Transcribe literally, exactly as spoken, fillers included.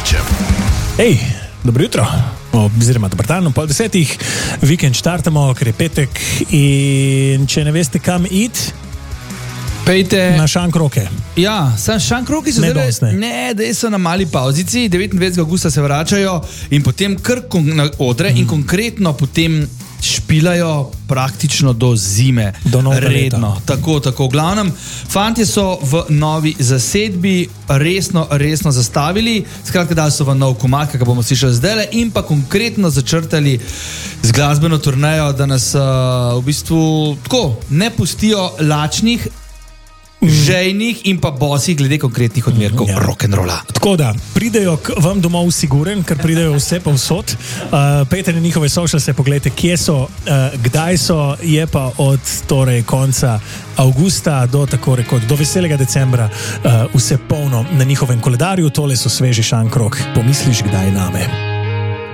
Tošičem. Hej, dobro jutro, oziroma dober dan, ob pol desetih, vikend štartamo, ker je petek in če ne veste kam iti, pejte na šankroke. Ja, sam šankroki so Ne, zdaj, danes ne. ne, da so na mali pauzici, devetindvajsetega avgusta se vračajo in potem kar kon, na odre mm. in konkretno potem špilajo praktično do zime. Do novega redno. leta. Tako, tako. V glavnem, fantje so v novi zasedbi resno, resno zastavili, skratka dali so v nov komad, ki ga bomo slišali zdajle, in pa konkretno začrtali z glasbeno turnejo, da nas uh, v bistvu tako ne pustijo lačnih, žejnih in pa bosih glede konkretnih odmerkov Ja. rock'n'rolla. Tako da, pridejo k vam domov siguren, ker pridejo vse povsod. Uh, pejte na njihove socialse, pogledajte, kje so, uh, kdaj so, je pa od torej konca avgusta do tako rekoč, do veselega decembra uh, vse polno na njihovem koledarju. Tole so sveži šankrok. Pomisliš kdaj name?